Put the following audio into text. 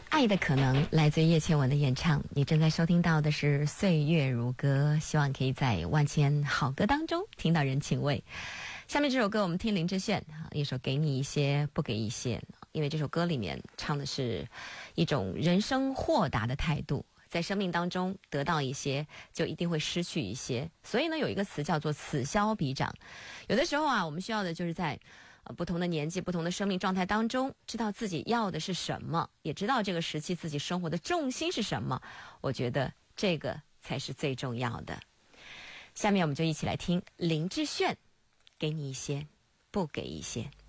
爱的可能来自于叶倩文的演唱，你正在收听到的是岁月如歌，希望可以在万千好歌当中听到人情味。下面这首歌我们听林志炫一首给你一些不给一些，因为这首歌里面唱的是一种人生豁达的态度，在生命当中得到一些就一定会失去一些，所以呢有一个词叫做此消彼长。有的时候我们需要的就是在不同的年纪不同的生命状态当中，知道自己要的是什么，也知道这个时期自己生活的重心是什么，我觉得这个才是最重要的。下面我们就一起来听林志炫，给你一些不给一些。